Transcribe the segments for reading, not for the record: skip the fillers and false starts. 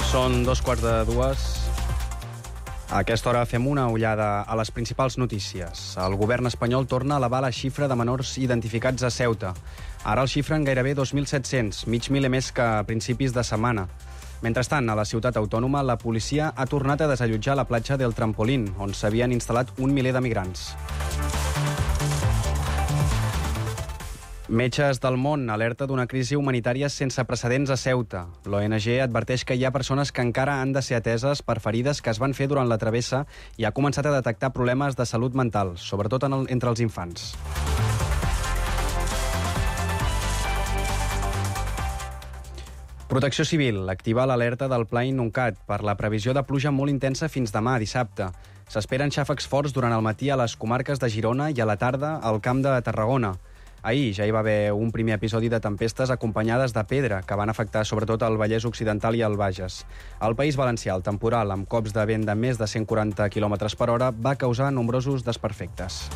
Són 2:15. A aquesta hora fem una ullada a les principals notícies. El govern espanyol torna a elevar la xifra de menors identificats a Ceuta. Ara el xifren gairebé 2.700, mig miler més que a principis de setmana. Mentrestant, a la ciutat autònoma, la policia ha tornat a desallotjar la platja del Trampolín, on s'havien instal·lat 1 miler de migrants. Metges del món alerta d'una crisi humanitària sense precedents a Ceuta. L'ONG adverteix que hi ha persones que encara han de ser ateses per ferides que es van fer durant la travessa i ha començat a detectar problemes de salut mental, sobretot entre els infants. Protecció Civil activa l'alerta del Pla Inuncat per la previsió de pluja molt intensa fins demà, dissabte. S'esperen xàfecs forts durant el matí a les comarques de Girona i a la tarda al Camp de Tarragona. Ahir ja hi va haver un primer episodi de tempestes acompanyades de pedra que van afectar sobretot el Vallès Occidental i el Bages. Al País Valencià, el temporal, amb cops de vent de més de 140 km per hora, va causar nombrosos desperfectes.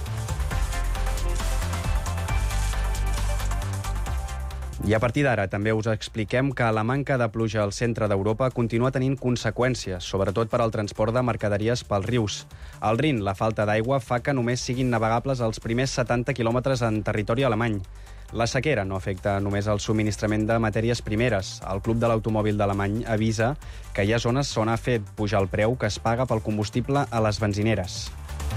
I a partir d'ara també us expliquem que la manca de pluja al centre d'Europa continua tenint conseqüències, sobretot per al transport de mercaderies pels rius. Al Rin, la falta d'aigua fa que només siguin navegables els primers 70 quilòmetres en territori alemany. La sequera no afecta només el subministrament de matèries primeres. El Club de l'Automòbil d'Alemany avisa que hi ha zones on ha fet pujar el preu que es paga pel combustible a les benzineres.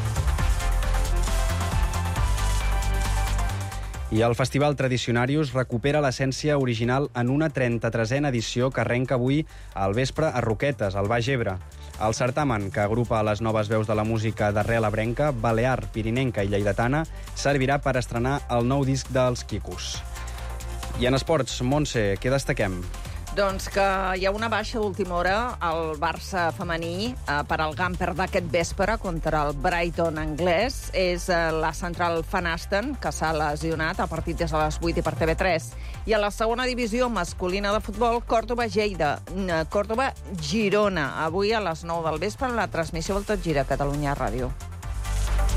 I el Festival Tradicionarius recupera l'essència original en una 33a edició que arrenca avui al vespre a Roquetes, al Baix Ebre. El certamen, que agrupa les noves veus de la música d'arrel ebrenca, balear, pirinenca i lleidatana, servirà per estrenar el nou disc dels Quicos. I en esports, Montse, què destaquem? Doncs que hi ha una baixa d'última hora al Barça femení per al Gamper d'aquest vespre contra el Brighton anglès. És la central Van Asten, que s'ha lesionat a partir des de les 8 i per TV3. I a la segona divisió masculina de futbol, Còrdova-Girona. Avui a les 9 del vespre, la transmissió del Tot Gira, Catalunya Ràdio.